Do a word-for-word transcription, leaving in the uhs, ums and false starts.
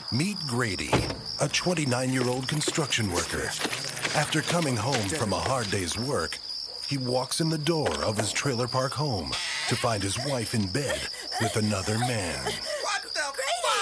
Meet Grady, a twenty-nine-year-old construction worker. After coming home from a hard day's work, he walks in the door of his trailer park home to find his wife in bed with another man.